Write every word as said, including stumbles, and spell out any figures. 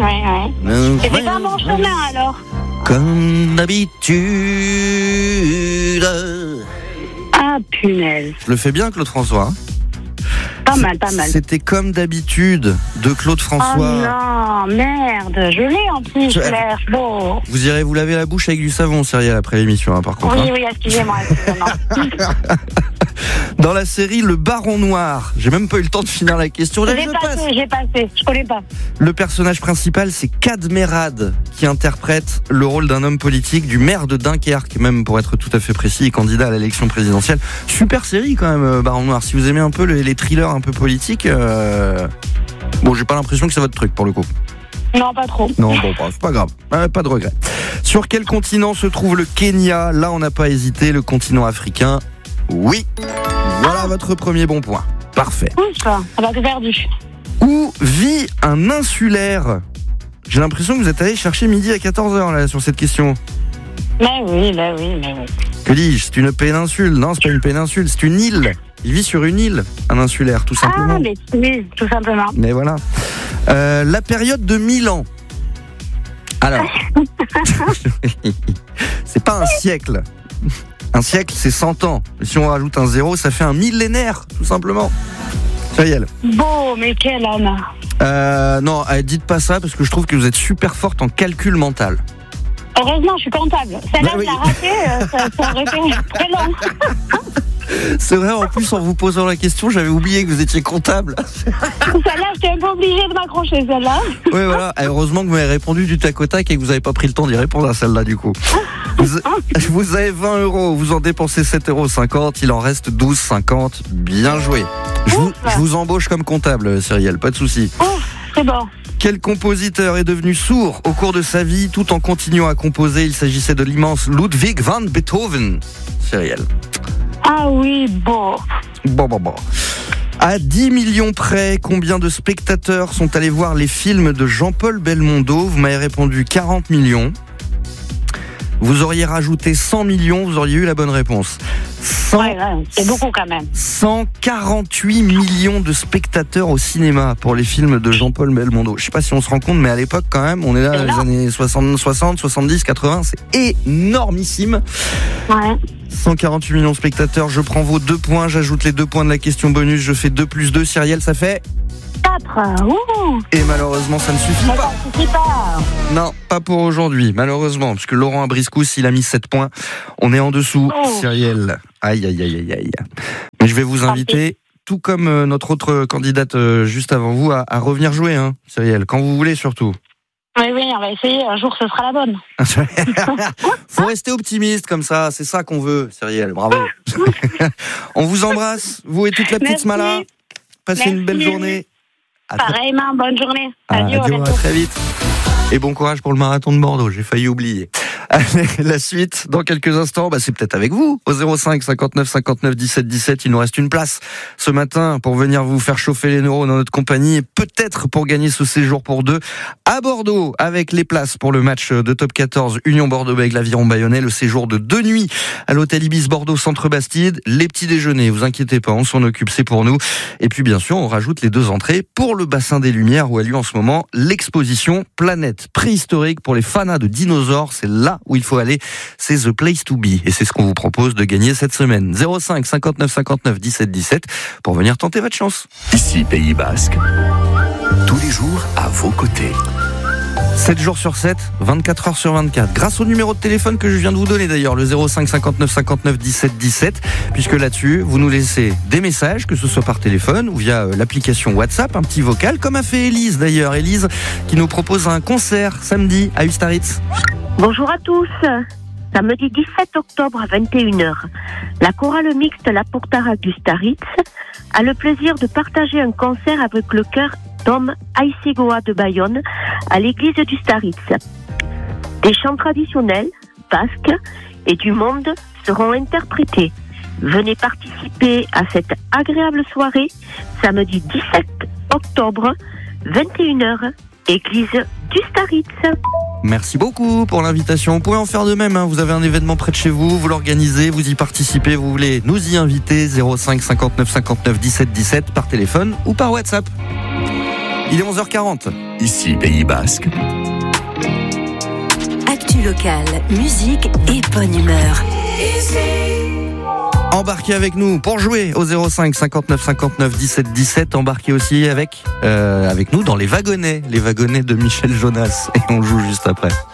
ouais. Euh, C'était pas mon chemin alors. Comme d'habitude. Ah, punaise. Je le fais bien, Claude François. Pas mal, pas mal. C'était comme d'habitude de Claude Oh François. non, merde. Je l'ai en plus, Je- Claire. Bon. Vous irez vous laver la bouche avec du savon, Cyrielle, après l'émission, hein, par contre. Oui, hein. oui, excusez-moi, excusez-moi. Dans la série Le Baron Noir, j'ai même pas eu le temps de finir la question. Là, J'ai je passé, passe. j'ai passé. Je connais pas. Le personnage principal, c'est Kad Merad, qui interprète le rôle d'un homme politique, du maire de Dunkerque, même pour être tout à fait précis, et candidat à l'élection présidentielle. Super série quand même, euh, Baron Noir. Si vous aimez un peu les, les thrillers un peu politiques, euh... bon, j'ai pas l'impression que c'est votre truc pour le coup. Non, pas trop. Non, bon, bah, c'est pas grave, euh, pas de regret. Sur quel continent se trouve le Kenya? Là, on n'a pas hésité, le continent africain. Oui. Voilà votre premier bon point. Parfait. Ouf, ça va tout perdu. Où vit un insulaire? J'ai l'impression que vous êtes allé chercher midi à quatorze heures là, sur cette question. Mais oui, mais oui, mais oui. Que dis-je? C'est une péninsule. Non, c'est pas une péninsule, c'est une île. Il vit sur une île, un insulaire, tout simplement. Ah, mais oui, tout simplement. Mais voilà. Euh, la période de mille ans. Alors, c'est pas un siècle. Un siècle, c'est cent ans. Et si on rajoute un zéro, ça fait un millénaire, tout simplement. Cyrielle. Beau, mais quel homme. Euh, non, euh, dites pas ça parce que je trouve que vous êtes super forte en calcul mental. Heureusement, je suis comptable. Celle-là, Bah oui. je l'ai ratée, euh, ça, ça aurait été très long. C'est vrai, en plus, en vous posant la question, j'avais oublié que vous étiez comptable. Celle-là, j'étais un peu obligée de m'accrocher, celle-là. Oui, voilà. Et heureusement que vous m'avez répondu du tac au tac et que vous n'avez pas pris le temps d'y répondre à celle-là, du coup. Vous, vous avez vingt euros, vous en dépensez sept euros cinquante, il en reste douze cinquante. Bien joué. Je vous, je vous embauche comme comptable, Cyrielle, pas de souci. Ouf, c'est bon. Quel compositeur est devenu sourd au cours de sa vie tout en continuant à composer? Il s'agissait de l'immense Ludwig van Beethoven. Cyrielle. Ah oui, beau. Bon, bon, bon. À dix millions près, combien de spectateurs sont allés voir les films de Jean-Paul Belmondo? Vous m'avez répondu quarante millions. Vous auriez rajouté cent millions, vous auriez eu la bonne réponse. cent, Ouais, ouais, c'est beaucoup quand même. cent quarante-huit millions de spectateurs au cinéma pour les films de Jean-Paul Belmondo. Je sais pas si on se rend compte, mais à l'époque quand même, on est là dans les énorme. années soixante, soixante, soixante-dix, quatre-vingts, c'est énormissime. Ouais. cent quarante-huit millions de spectateurs, je prends vos deux points, j'ajoute les deux points de la question bonus, je fais deux plus deux, Cyrielle, ça fait... quatre. Ouh. Et malheureusement, ça ne suffit Mais pas. ça suffit pas. Non, pas pour aujourd'hui, malheureusement, puisque Laurent Abriscous, il a mis sept points. On est en dessous, Oh. Cyrielle. Aïe, aïe, aïe, aïe, aïe. Mais je vais vous inviter, tout comme euh, notre autre candidate euh, juste avant vous, à, à revenir jouer, hein, Cyrielle, quand vous voulez surtout. Oui, oui, on va essayer. Un jour, ce sera la bonne. Faut rester optimiste comme ça, c'est ça qu'on veut, Cyrielle, bravo. On vous embrasse, vous et toute la petite Merci. Smala. Passez une belle Merci. journée. À très- Pareillement, bonne journée. Ah, Adieu, à adieu, à bientôt. très vite. Et bon courage pour le marathon de Bordeaux, j'ai failli oublier. Allez, la suite, dans quelques instants, bah, c'est peut-être avec vous. Au zéro cinq cinquante-neuf cinquante-neuf dix-sept dix-sept, il nous reste une place ce matin pour venir vous faire chauffer les neurones dans notre compagnie et peut-être pour gagner ce séjour pour deux à Bordeaux avec les places pour le match de Top quatorze Union Bordeaux avec l'Aviron Bayonnais, le séjour de deux nuits à l'hôtel Ibis Bordeaux Centre Bastide, les petits déjeuners, vous inquiétez pas, on s'en occupe, c'est pour nous. Et puis bien sûr, on rajoute les deux entrées pour le bassin des Lumières où a lieu en ce moment l'exposition Planète préhistorique pour les fanas de dinosaures. C'est là où il faut aller, c'est The Place to Be et c'est ce qu'on vous propose de gagner cette semaine. zéro cinq cinquante-neuf cinquante-neuf dix-sept dix-sept pour venir tenter votre chance. Ici Pays Basque, tous les jours à vos côtés. sept jours sur sept, vingt-quatre heures sur vingt-quatre. Grâce au numéro de téléphone que je viens de vous donner d'ailleurs, le zéro cinq cinquante-neuf cinquante-neuf dix-sept dix-sept, puisque là-dessus, vous nous laissez des messages, que ce soit par téléphone ou via l'application WhatsApp, un petit vocal, comme a fait Élise d'ailleurs. Élise qui nous propose un concert samedi à Ustaritz. Bonjour à tous. Samedi dix-sept octobre à vingt et une heures, la chorale mixte La Portara d'Ustaritz a le plaisir de partager un concert avec le chœur Dom Aisegoa de Bayonne à l'église d'Ustaritz. Des chants traditionnels, basques et du monde seront interprétés. Venez participer à cette agréable soirée samedi dix-sept octobre, vingt et une heures, église d'Ustaritz. Merci beaucoup pour l'invitation. Vous pouvez en faire de même, hein. Vous avez un événement près de chez vous, vous l'organisez, vous y participez, vous voulez nous y inviter, zéro cinq cinquante-neuf cinquante-neuf dix-sept dix-sept par téléphone ou par WhatsApp. Il est onze heures quarante. Ici Pays Basque. Actu locale, musique et bonne humeur. Embarquez avec nous pour jouer au zéro cinq cinquante-neuf cinquante-neuf dix-sept dix-sept. Embarquez aussi avec, euh, avec nous dans les wagonnets, les wagonnets de Michel Jonas. Et on joue juste après.